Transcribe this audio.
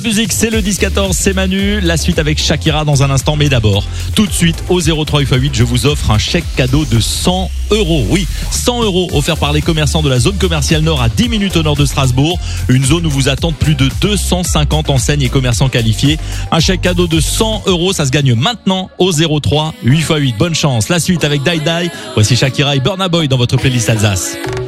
Musique, c'est le 10-14, c'est Manu. La suite avec Shakira dans un instant, mais d'abord, tout de suite au 03 8x8, je vous offre un chèque cadeau de 100 €. Oui, 100 € offert par les commerçants de la zone commerciale Nord à 10 minutes au nord de Strasbourg. Une zone où vous attendent plus de 250 enseignes et commerçants qualifiés. Un chèque cadeau de 100 €, ça se gagne maintenant au 03 8x8. Bonne chance. La suite avec Die Die. Voici Shakira et Burna Boy dans votre playlist Alsace.